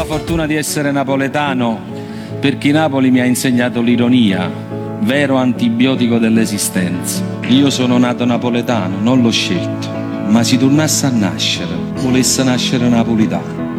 fortuna di essere napoletano perché Napoli mi ha insegnato l'ironia, vero antibiotico dell'esistenza. Io sono nato napoletano, non l'ho scelto, ma se tornasse a nascere, volesse nascere napolitano.